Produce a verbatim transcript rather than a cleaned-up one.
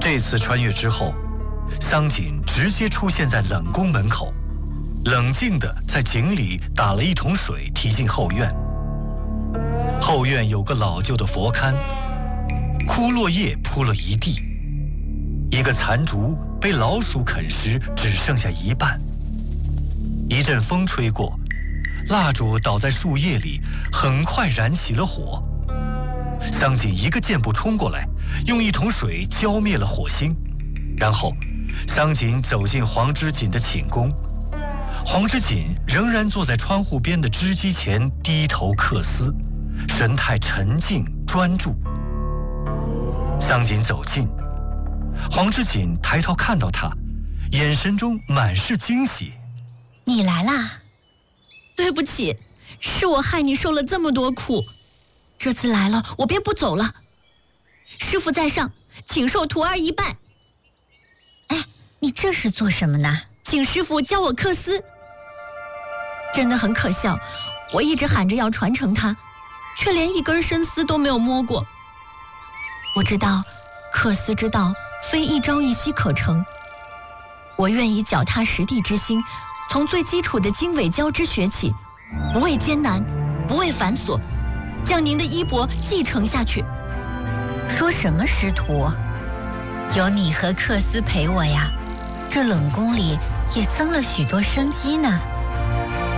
这次穿越之后，桑锦直接出现在冷宫门口，冷静地在井里打了一桶水，提进后院。后院有个老旧的佛龛，枯落叶铺了一地，一个残竹被老鼠啃食，只剩下一半。一阵风吹过，蜡烛倒在树叶里，很快燃起了火。桑锦一个箭步冲过来，用一桶水浇灭了火星，然后桑锦走进黄之锦的寝宫。黄之锦仍然坐在窗户边的织机前，低头刻丝，神态沉静专注。桑锦走近，黄之锦抬头看到他，眼神中满是惊喜。 你来啦？ 对不起，是我害你受了这么多苦，这次来了我便不走了。师父在上，请受徒儿一拜。 哎，你这是做什么呢？ 请师父教我刻丝。真的很可笑，我一直喊着要传承它，却连一根生丝都没有摸过。我知道刻丝之道非一朝一夕可成，我愿以脚踏实地之心，从最基础的经纬交织学起，不畏艰难，不畏繁琐，将您的衣钵继承下去。 说什么师徒？有你和克斯陪我呀，这冷宫里也增了许多生机呢。